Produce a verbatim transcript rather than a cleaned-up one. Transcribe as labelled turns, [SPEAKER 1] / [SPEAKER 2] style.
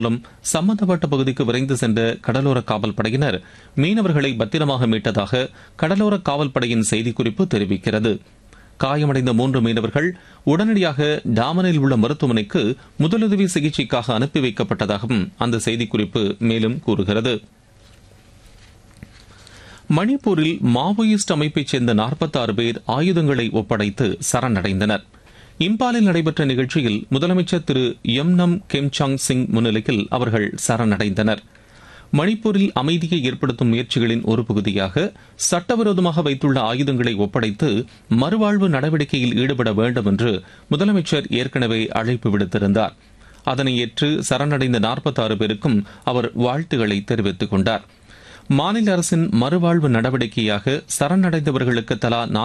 [SPEAKER 1] மூலம் சம்பந்தப்பட்ட பகுதிக்கு விரைந்து சென்ற கடலோர காவல் படையினர் மீனவர்களை பத்திரமாக மீட்டதாக கடலோர காவல் படையின் செய்திக்குறிப்பு தெரிவிக்கிறது. காயமடைந்த மூன்று மீனவர்கள் உடனடியாக டாமனில் உள்ள மருத்துவமனைக்கு முதலுதவி சிகிச்சைக்காக அனுப்பி வைக்கப்பட்டதாகவும் அந்த செய்திக்குறிப்பு மேலும் கூறுகிறது. மணிப்பூரில் மாவோயிஸ்ட் அமைப்பைச் சேர்ந்த நாற்பத்தி ஆறு பேர் ஆயுதங்களை ஒப்படைத்து சரணடைந்தனர். இம்பாலில் நடைபெற்ற நிகழ்ச்சியில் முதலமைச்சர் திரு எம்னம் கெம்சாங் சிங் முன்னிலையில் அவர்கள் சரணடைந்தனர். மணிப்பூரில் அமைதியை ஏற்படுத்தும் முயற்சிகளின் ஒரு பகுதியாக சட்டவிரோதமாக வைத்துள்ள ஆயுதங்களை ஒப்படைத்து மறுவாழ்வு நடவடிக்கையில் ஈடுபட வேண்டும் என்று முதலமைச்சர் ஏற்கனவே அழைப்பு விடுத்திருந்தார். அதனை ஏற்று சரணடைந்த நாற்பத்தி ஆறு பேருக்கும் அவர் வாழ்த்துக்களை தெரிவித்துக் கொண்டார். மாநில அரசின் மறுவாழ்வு நடவடிக்கையாக சரணடைந்தவர்களுக்கு தலா